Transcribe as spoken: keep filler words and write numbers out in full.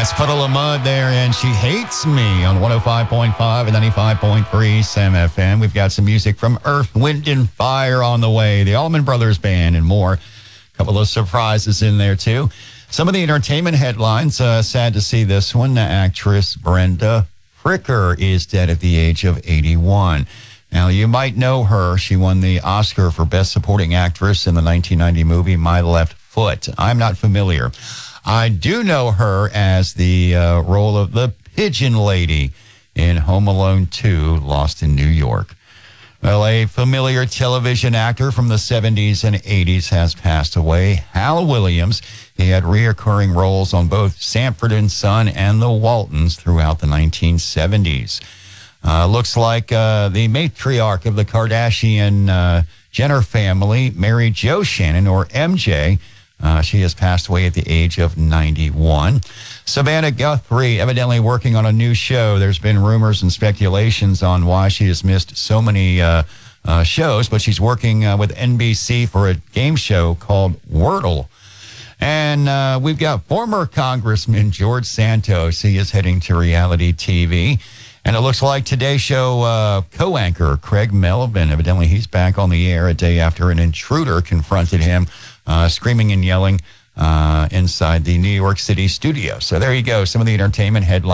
That's Puddle of Mud there, and She Hates Me on one oh five point five and ninety-five point three Sam F M. We've got some music from Earth, Wind, and Fire on the way, the Allman Brothers Band, and more. A couple of surprises in there, too. Some of the entertainment headlines, uh, sad to see this one. Actress Brenda Fricker is dead at the age of eighty-one. Now, you might know her. She won the Oscar for Best Supporting Actress in the nineteen ninety movie My Left Foot. I'm not familiar. I do know her as the uh, role of the Pigeon Lady in Home Alone two, Lost in New York. Well, a familiar television actor from the seventies and eighties has passed away, Hal Williams. He had reoccurring roles on both Sanford and Son and The Waltons throughout the nineteen seventies. Uh, looks like uh, the matriarch of the Kardashian uh, Jenner family, Mary Jo Shannon, or M J, Uh, she has passed away at the age of ninety-one. Savannah Guthrie, evidently working on a new show. There's been rumors and speculations on why she has missed so many uh, uh, shows, but she's working uh, with N B C for a game show called Wordle. And uh, we've got former Congressman George Santos. He is heading to reality T V. And it looks like Today Show uh, co-anchor Craig Melvin, evidently he's back on the air a day after an intruder confronted him, uh, screaming and yelling uh, inside the New York City studio. So there you go, some of the entertainment headlines.